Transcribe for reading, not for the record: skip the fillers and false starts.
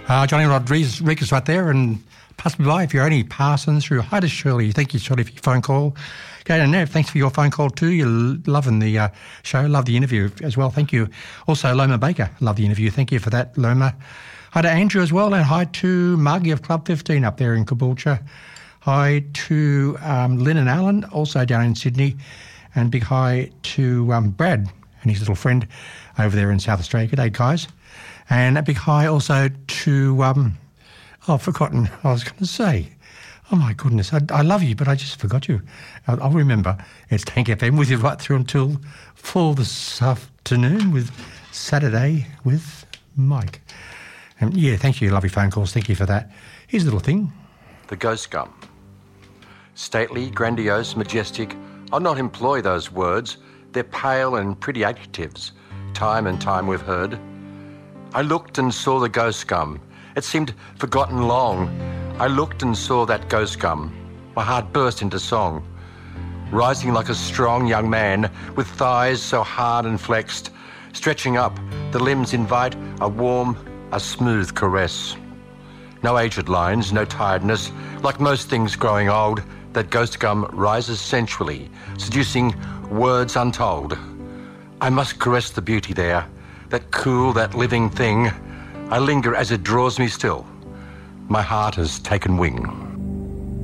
Johnny Rodriguez right there, and pass me by if you're only passing through. Hi to Shirley. Thank you, Shirley, for your phone call. Gator Nev, thanks for your phone call too. You're loving the show. Love the interview as well. Thank you. Also, Loma Baker. Love the interview. Thank you for that, Loma. Hi to Andrew as well, and hi to Margie of Club 15 up there in Caboolture. Hi to Lynn and Alan, also down in Sydney. And big hi to Brad and his little friend over there in South Australia. G'day, guys. And a big hi also to, I've forgotten what I was going to say. Oh, my goodness. I love you, but I just forgot you. I'll remember. It's Tank FM with you right through until 4 this afternoon with Saturday with Mike. And yeah, thank you. Lovely phone calls. Thank you for that. Here's a little thing. The Ghost Gum. Stately, grandiose, majestic. I'll not employ those words. They're pale and pretty adjectives. Time and time we've heard. I looked and saw the ghost gum. It seemed forgotten long. I looked and saw that ghost gum. My heart burst into song. Rising like a strong young man, with thighs so hard and flexed, stretching up, the limbs invite a warm, a smooth caress. No aged lines, no tiredness. Like most things growing old, that ghost gum rises sensually, seducing words untold. I must caress the beauty there, that cool, that living thing. I linger as it draws me still. My heart has taken wing.